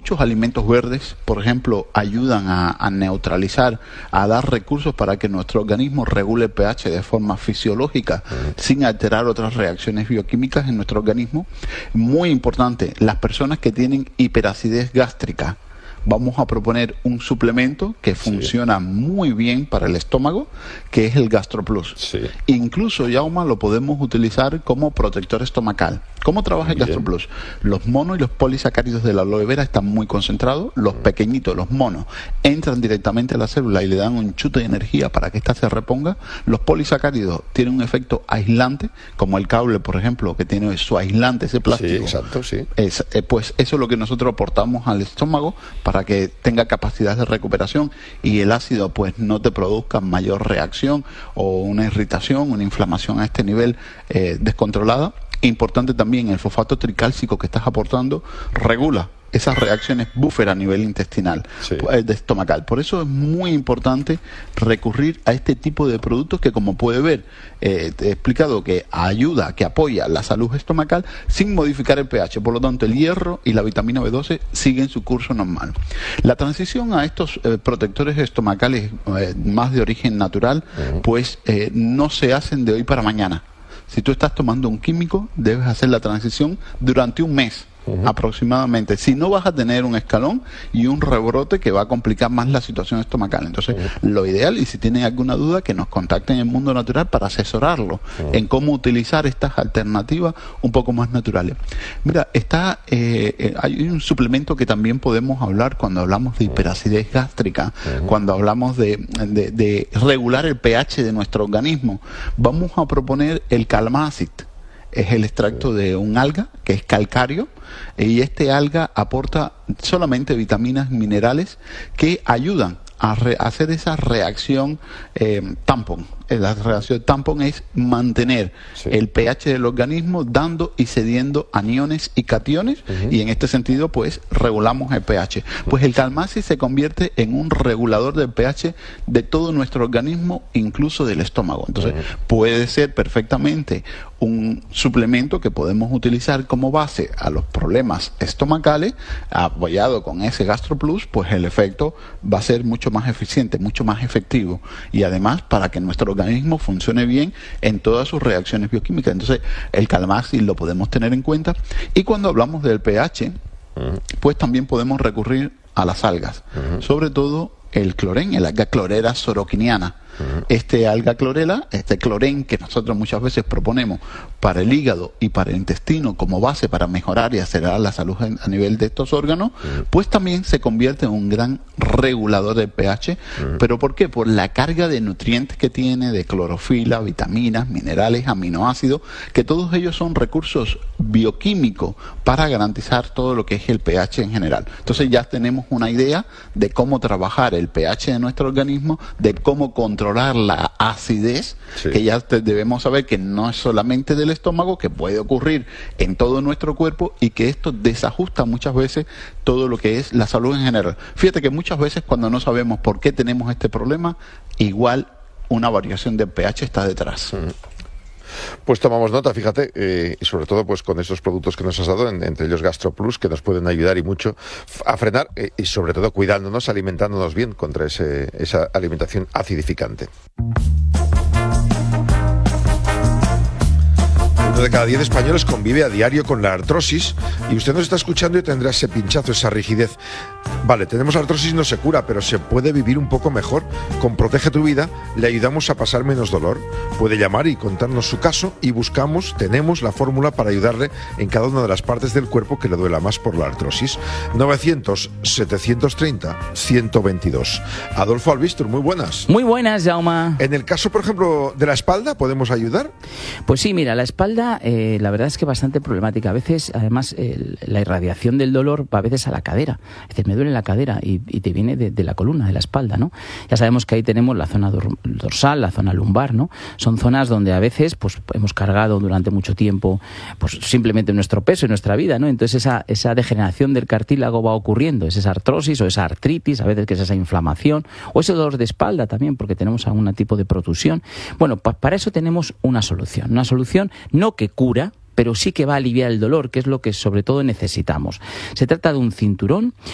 muchos alimentos verdes, por ejemplo, ayudan a neutralizar, a dar recursos para que nuestro organismo regule el pH de forma fisiológica, sin alterar otras reacciones bioquímicas en nuestro organismo. Muy importante, las personas que tienen hiperacidez gástrica, vamos a proponer un suplemento que funciona muy bien para el estómago, que es el GastroPlus. Sí. Incluso, Jaume, lo podemos utilizar como protector estomacal. ¿Cómo trabaja el GastroPlus? Los monos y los polisacáridos de la aloe vera están muy concentrados. Los pequeñitos, los monos, entran directamente a la célula y le dan un chute de energía para que ésta se reponga. Los polisacáridos tienen un efecto aislante, como el cable, por ejemplo, que tiene su aislante, ese plástico. Sí, exacto, sí. Pues eso es lo que nosotros aportamos al estómago para que tenga capacidad de recuperación y el ácido pues no te produzca mayor reacción o una irritación, una inflamación a este nivel descontrolada. Importante también, el fosfato tricálcico que estás aportando regula esas reacciones buffer a nivel intestinal, estomacal. Por eso es muy importante recurrir a este tipo de productos que, como puede ver, te he explicado que ayuda, que apoya la salud estomacal sin modificar el pH. Por lo tanto, el hierro y la vitamina B12 siguen su curso normal. La transición a estos protectores estomacales más de origen natural, pues no se hacen de hoy para mañana. Si tú estás tomando un químico, debes hacer la transición durante un mes. Aproximadamente. Si no, vas a tener un escalón y un rebrote que va a complicar más la situación estomacal. Entonces, lo ideal, y si tienen alguna duda, que nos contacten en Mundo Natural para asesorarlo en cómo utilizar estas alternativas un poco más naturales. Mira, hay un suplemento que también podemos hablar cuando hablamos de hiperacidez gástrica, cuando hablamos de regular el pH de nuestro organismo. Vamos a proponer el Calmacid. Es el extracto de un alga que es calcario, y este alga aporta solamente vitaminas, minerales que ayudan a hacer esa reacción tampón. La reacción tampón es mantener el pH del organismo dando y cediendo aniones y cationes, y en este sentido pues regulamos el pH. Pues el Calmacid se convierte en un regulador del pH de todo nuestro organismo, incluso del estómago. Entonces puede ser perfectamente un suplemento que podemos utilizar como base a los problemas estomacales, apoyado con ese GastroPlus, pues el efecto va a ser mucho más eficiente, mucho más efectivo, y además para que nuestro organismo funcione bien en todas sus reacciones bioquímicas. Entonces el Calmacid lo podemos tener en cuenta. Y cuando hablamos del pH, pues también podemos recurrir a las algas, sobre todo el clorén, el alga clorera soroquiniana. Este alga clorela, este clorén que nosotros muchas veces proponemos para el hígado y para el intestino como base para mejorar y acelerar la salud a nivel de estos órganos, pues también se convierte en un gran regulador del pH. ¿Pero por qué? Por la carga de nutrientes que tiene, de clorofila, vitaminas, minerales, aminoácidos, que todos ellos son recursos bioquímicos para garantizar todo lo que es el pH en general. Entonces ya tenemos una idea de cómo trabajar el pH de nuestro organismo, de cómo controlar la acidez, que ya debemos saber que no es solamente del estómago, que puede ocurrir en todo nuestro cuerpo, y que esto desajusta muchas veces todo lo que es la salud en general. Fíjate que muchas veces cuando no sabemos por qué tenemos este problema, igual una variación del pH está detrás. Pues tomamos nota, fíjate, y sobre todo pues con esos productos que nos has dado, entre ellos GastroPlus, que nos pueden ayudar y mucho a frenar, y sobre todo cuidándonos, alimentándonos bien contra esa alimentación acidificante. 1 de cada 10 españoles convive a diario con la artrosis, y usted nos está escuchando y tendrá ese pinchazo, esa rigidez. Vale, tenemos artrosis, no se cura, pero se puede vivir un poco mejor. Con Protege tu Vida le ayudamos a pasar menos dolor. Puede llamar y contarnos su caso, y tenemos la fórmula para ayudarle en cada una de las partes del cuerpo que le duela más por la artrosis. 900-730-122. Adolfo Albistur, muy buenas. Muy buenas, Jaume. En el caso, por ejemplo, de la espalda, ¿podemos ayudar? Pues sí, mira, la espalda la verdad es que bastante problemática. A veces, además, la irradiación del dolor va a veces a la cadera. Es decir, me duele la cadera y te viene de la columna, de la espalda, ¿no? Ya sabemos que ahí tenemos la zona dorsal, la zona lumbar, ¿no? Son zonas donde a veces pues hemos cargado durante mucho tiempo pues simplemente nuestro peso y nuestra vida, ¿no? Entonces esa degeneración del cartílago va ocurriendo, es esa artrosis o esa artritis, a veces que es esa inflamación, o ese dolor de espalda también, porque tenemos algún tipo de protusión. Bueno, para eso tenemos una solución no que cura, pero sí que va a aliviar el dolor, que es lo que sobre todo necesitamos. Se trata de un cinturón